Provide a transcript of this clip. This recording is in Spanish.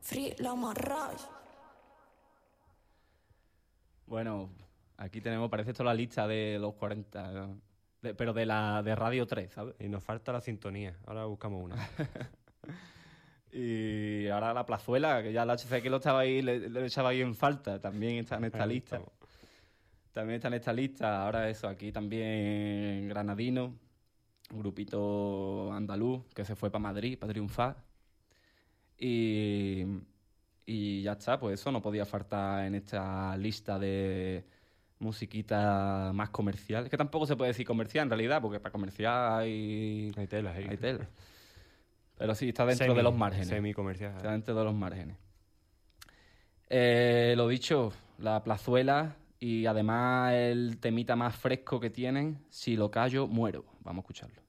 Free la marrage. Bueno, aquí tenemos, parece esto la lista de los 40, pero de Radio 3, ¿sabes? Y nos falta la sintonía. Ahora buscamos una. Y ahora la Plazuela, que ya la HCQ lo estaba ahí, le echaba ahí en falta, también está en esta lista. También está en esta lista. Ahora eso, aquí también Granadino, un grupito andaluz que se fue para Madrid para triunfar. Y ya está, pues eso no podía faltar en esta lista de musiquita más comercial. Es que tampoco se puede decir comercial en realidad, porque para comercial hay tela. Hay tela. Pero sí, está dentro de los márgenes. Semi-comercial. Está dentro de los márgenes. Lo dicho, la Plazuela y además el temita más fresco que tienen, Si lo callo, muero. Vamos a escucharlo.